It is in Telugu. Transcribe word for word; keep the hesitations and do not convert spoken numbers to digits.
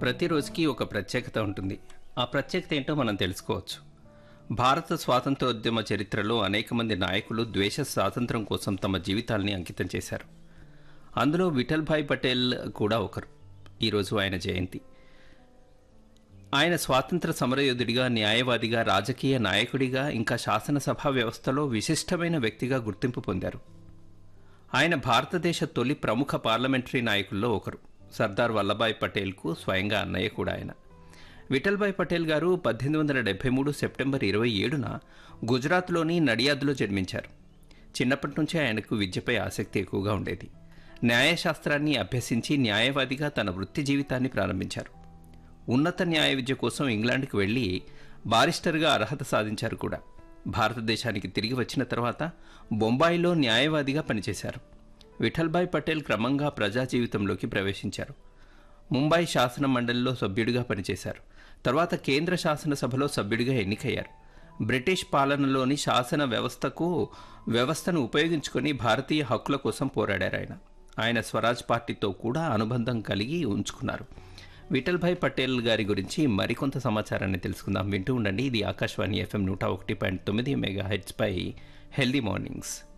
ప్రతి రోజుకి ఒక ప్రత్యేకత ఉంటుంది. ఆ ప్రత్యేకత ఏంటో మనం తెలుసుకోవచ్చు. భారత స్వాతంత్రోద్యమ చరిత్రలో అనేక మంది నాయకులు ద్వేష స్వాతంత్రం కోసం తమ జీవితాల్ని అంకితం చేశారు. అందులో విఠల్భాయ్ పటేల్ కూడా ఒకరు. ఈరోజు ఆయన జయంతి. ఆయన స్వాతంత్ర సమరయోధుడిగా, న్యాయవాదిగా, రాజకీయ నాయకుడిగా, ఇంకా శాసనసభ వ్యవస్థలో విశిష్టమైన వ్యక్తిగా గుర్తింపు పొందారు. ఆయన భారతదేశ తొలి ప్రముఖ పార్లమెంటరీ నాయకుల్లో ఒకరు. సర్దార్ వల్లభాయ్ పటేల్కు స్వయంగా అన్నయ్య కూడా ఆయన. విఠల్భాయ్ పటేల్ గారు పద్దెనిమిది వందల డెబ్బై మూడు సెప్టెంబర్ ఇరవై ఏడున గుజరాత్లోని నడియాద్లో జన్మించారు. చిన్నప్పటి నుంచే ఆయనకు విద్యపై ఆసక్తి ఎక్కువగా ఉండేది. న్యాయశాస్త్రాన్ని అభ్యసించి న్యాయవాదిగా తన వృత్తి జీవితాన్ని ప్రారంభించారు. ఉన్నత న్యాయ విద్య కోసం ఇంగ్లాండ్కి వెళ్లి బారిస్టర్గా అర్హత సాధించారు కూడా. భారతదేశానికి తిరిగి వచ్చిన తర్వాత బొంబాయిలో న్యాయవాదిగా పనిచేశారు. విఠల్భాయ్ పటేల్ క్రమంగా ప్రజా జీవితంలోకి ప్రవేశించారు. ముంబై శాసన మండలిలో సభ్యుడిగా పనిచేశారు. తర్వాత కేంద్ర శాసనసభలో సభ్యుడిగా ఎన్నికయ్యారు. బ్రిటిష్ పాలనలోని శాసన వ్యవస్థకు వ్యవస్థను ఉపయోగించుకొని భారతీయ హక్కుల కోసం పోరాడారు ఆయన. ఆయన స్వరాజ్ పార్టీతో కూడా అనుబంధం కలిగి ఉంచుకున్నారు. విఠల్భాయ్ పటేల్ గారి గురించి మరికొంత సమాచారాన్ని తెలుసుకుందాం. వింటూ ఉండండి. ఇది ఆకాశవాణి ఎఫ్ఎం నూట ఒకటి పాయింట్ తొమ్మిది మెగా హెడ్స్ పై హెల్దీ మార్నింగ్స్.